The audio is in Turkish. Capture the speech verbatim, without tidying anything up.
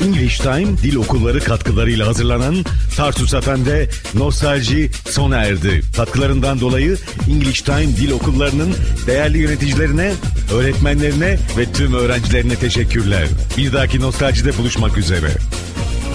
English Time Dil Okulları katkılarıyla hazırlanan Tarsus F M'de Nostalji sona erdi. Katkılarından dolayı English Time Dil Okulları'nın değerli yöneticilerine, öğretmenlerine ve tüm öğrencilerine teşekkürler. Bir dahaki Nostalji'de buluşmak üzere.